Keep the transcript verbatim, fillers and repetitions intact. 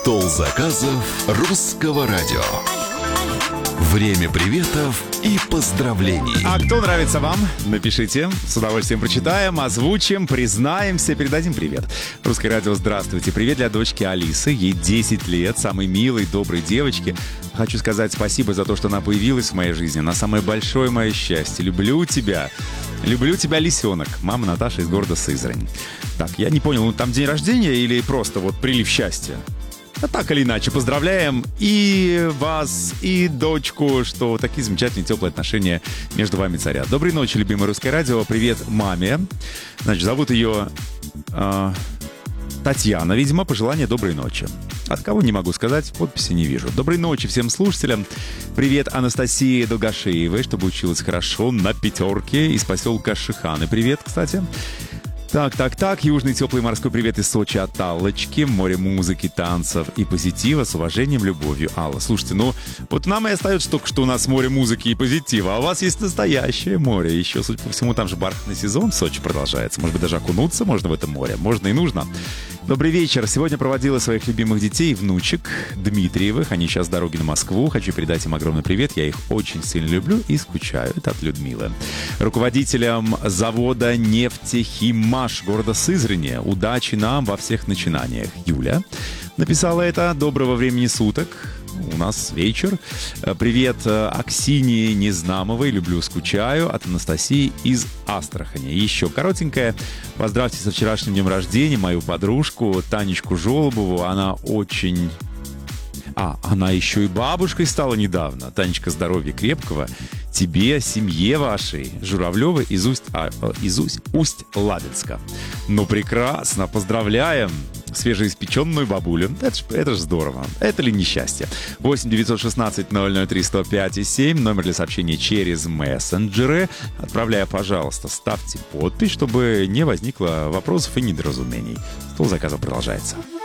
Стол заказов русского радио. Время приветов и поздравлений. А кто нравится вам? Напишите, с удовольствием прочитаем, озвучим, признаемся, передадим привет. Русское радио, здравствуйте. Привет для дочки Алисы, ей десять лет, самой милой, доброй девочки. Хочу сказать спасибо за то, что она появилась в моей жизни. Она самое большое мое счастье. Люблю тебя. Люблю тебя, лисенок. Мама Наташа из города Сызрань. Так, я не понял, ну там день рождения или просто вот прилив счастья? А так или иначе, поздравляем и вас, и дочку, что такие замечательные, теплые отношения между вами царят. Доброй ночи, любимое русское радио. Привет маме. Значит, зовут ее э, Татьяна, видимо, пожелание доброй ночи. От кого не могу сказать, подписи не вижу. Доброй ночи всем слушателям. Привет Анастасии Долгошеевой, чтобы училась хорошо на пятерке из поселка Шиханы. Привет, кстати. Так, так, так, южный теплый морской привет из Сочи от Аллочки. Море музыки, танцев и позитива. С уважением, любовью. Алла, слушайте, ну, вот нам и остается только что у нас море музыки и позитива, а у вас есть настоящее море. Еще, судя по всему, там же бархатный сезон в Сочи продолжается. Может быть, даже окунуться можно в это море. Можно и нужно. Добрый вечер. Сегодня проводила своих любимых детей и внучек Дмитриевых. Они сейчас в дороге на Москву. Хочу передать им огромный привет. Я их очень сильно люблю и скучаю. Это от Людмилы. Руководителям завода «Нефтехимаш» города Сызрани. Удачи нам во всех начинаниях. Юля написала это. Доброго времени суток. У нас вечер. Привет Аксинии Незнамовой. Люблю, скучаю. От Анастасии из Астрахани. Еще коротенькая. Поздравьте со вчерашним днем рождения мою подружку Танечку Жолобову. Она очень... А, она еще и бабушкой стала недавно. Танечка, здоровья крепкого. Тебе, семье вашей. Журавлевой из, Усть, а, из Усть, Усть-Лабинска. Ну, прекрасно. Поздравляем. Свежеиспеченную бабулю. Это ж, это ж здорово. Это ли несчастье? восемь девятьсот шестнадцать ноль ноль три сто пять и семь. Номер для сообщения через мессенджеры. Отправляя, пожалуйста, ставьте подпись, чтобы не возникло вопросов и недоразумений. Стол заказов продолжается.